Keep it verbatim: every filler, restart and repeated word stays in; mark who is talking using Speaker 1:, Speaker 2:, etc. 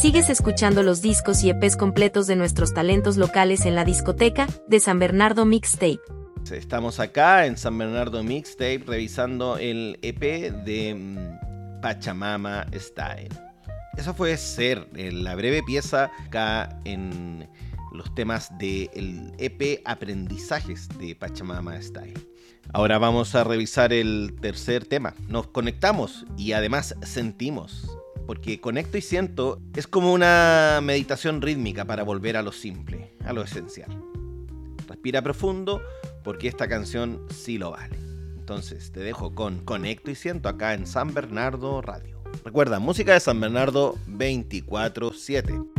Speaker 1: Sigues escuchando los discos y E Pes completos de nuestros talentos locales en la discoteca de San Bernardo Mixtape.
Speaker 2: Estamos acá en San Bernardo Mixtape revisando el E P de mm, Pachamama Style. Eso fue Ser, la breve pieza acá en los temas del E P Aprendizajes de Pachamama Style. Ahora vamos a revisar el tercer tema. Nos conectamos y además sentimos, porque conecto y siento es como una meditación rítmica para volver a lo simple, a lo esencial. Respira profundo porque esta canción sí lo vale. Entonces te dejo con Conecto y Siento acá en San Bernardo Radio. Recuerda, música de San Bernardo veinticuatro siete.